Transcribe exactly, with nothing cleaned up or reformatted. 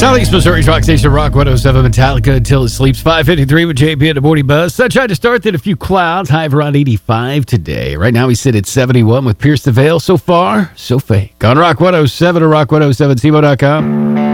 Southeast Missouri's Rock Station, Rock one oh seven, Metallica until it sleeps. five fifty-three with J P in the morning buzz. Sunshine to start, then a few clouds. High of around eighty-five today. Right now we sit at seventy-one with Pierce the Veil. So far, so fake. On Rock one oh seven or rock one oh seven C M O dot com.